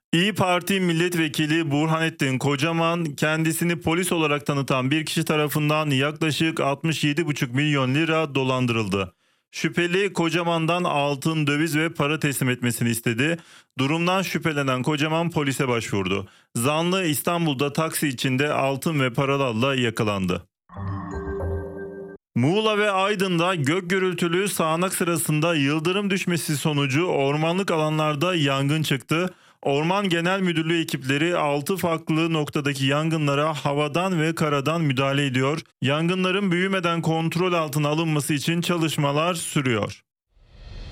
İyi Parti milletvekili Burhanettin Kocaman, kendisini polis olarak tanıtan bir kişi tarafından yaklaşık 67,5 milyon lira dolandırıldı. Şüpheli Kocaman'dan altın, döviz ve para teslim etmesini istedi. Durumdan şüphelenen Kocaman polise başvurdu. Zanlı İstanbul'da taksi içinde altın ve paralarla yakalandı. Muğla ve Aydın'da gök gürültülü sağanak sırasında yıldırım düşmesi sonucu ormanlık alanlarda yangın çıktı. Orman Genel Müdürlüğü ekipleri 6 farklı noktadaki yangınlara havadan ve karadan müdahale ediyor. Yangınların büyümeden kontrol altına alınması için çalışmalar sürüyor.